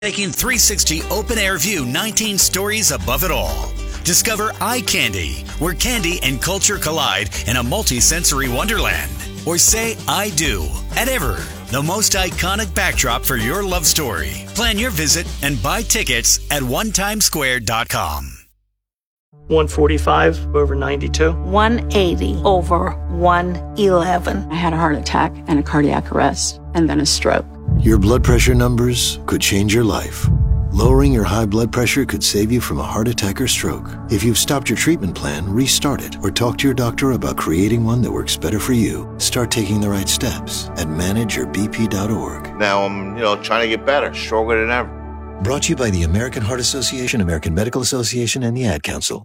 Taking 360 open air view 19 stories above it all. Discover Eye Candy, where candy and culture collide in a multi-sensory wonderland. Or say I do at Ever, the most iconic backdrop for your love story. Plan your visit and buy tickets at onetimesquare.com. 145 over 92. 180 over 111. I had a heart attack and a cardiac arrest and then a stroke. Your blood pressure numbers could change your life. Lowering your high blood pressure could save you from a heart attack or stroke. If you've stopped your treatment plan, restart it or talk to your doctor about creating one that works better for you. Start taking the right steps at manageyourbp.org. Now I'm, trying to get better, stronger than ever. Brought to you by the American Heart Association, American Medical Association, and the Ad Council.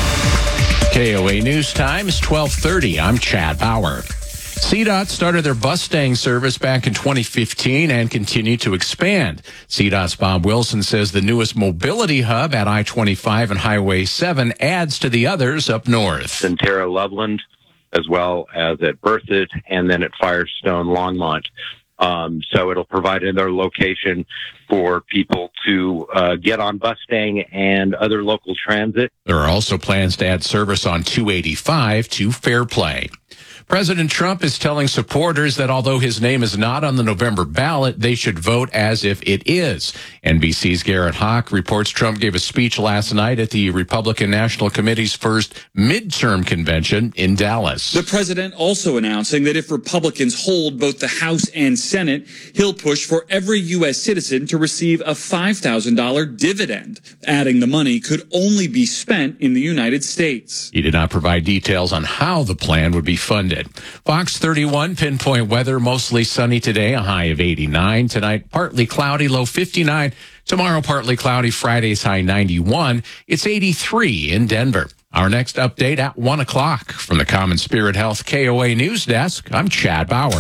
KOA News Time is 12:30. I'm Chad Bauer. CDOT started their Bustang service back in 2015 and continue to expand. CDOT's Bob Wilson says the newest mobility hub at I-25 and Highway 7 adds to the others up north. Centera Loveland, as well as at Berthoud, and then at Firestone Longmont. So it'll provide another location for people to get on Bustang and other local transit. There are also plans to add service on 285 to Fairplay. President Trump is telling supporters that although his name is not on the November ballot, they should vote as if it is. NBC's Garrett Hawk reports Trump gave a speech last night at the Republican National Committee's first midterm convention in Dallas. The president also announcing that if Republicans hold both the House and Senate, he'll push for every U.S. citizen to receive a $5,000 dividend, adding the money could only be spent in the United States. He did not provide details on how the plan would be funded. Fox 31 pinpoint weather, mostly sunny today, a high of 89. Tonight, partly cloudy, low 59. Tomorrow, partly cloudy, Friday's high 91. It's 83 in Denver. Our next update at 1 o'clock. From the Common Spirit Health KOA News Desk, I'm Chad Bauer.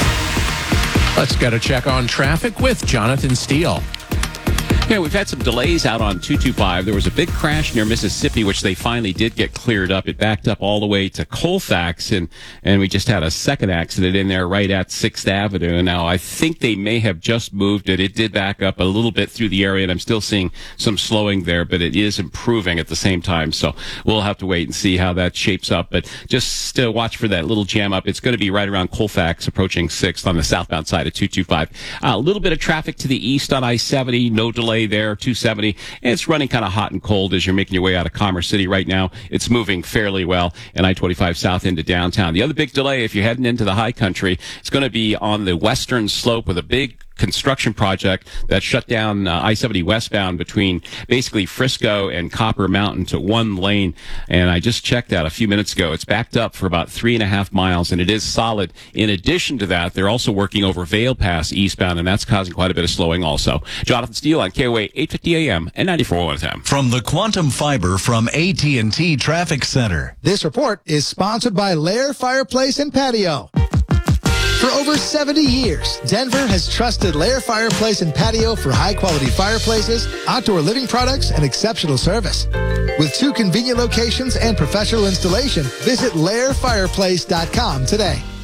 Let's get a check on traffic with Jonathan Steele. Yeah, we've had some delays out on 225. There was a big crash near Mississippi, which they finally did get cleared up. It backed up all the way to Colfax, and we just had a second accident in there right at 6th Avenue. Now, I think they may have just moved it. It did back up a little bit through the area, and I'm still seeing some slowing there, but it is improving at the same time. So we'll have to wait and see how that shapes up. But just watch for that little jam up. It's going to be right around Colfax, approaching 6th on the southbound side of 225. A little bit of traffic to the east on I-70, no delay there, 270, and it's running kind of hot and cold as you're making your way out of Commerce City right now. It's moving fairly well, and I-25 south into downtown. The other big delay, if you're heading into the high country, it's going to be on the western slope with a big construction project that shut down I-70 westbound between basically Frisco and Copper Mountain to one lane. And I just checked that a few minutes ago. It's backed up for about 3.5 miles, and it is solid. In addition to that, they're also working over Vail Pass eastbound, and that's causing quite a bit of slowing also. Jonathan Steele on KOA 850 AM and 94.1 FM. From the Quantum Fiber from AT&T Traffic Center. This report is sponsored by Lair Fireplace and Patio. For over 70 years, Denver has trusted Lair Fireplace and Patio for high-quality fireplaces, outdoor living products, and exceptional service. With 2 convenient locations and professional installation, visit LairFireplace.com today.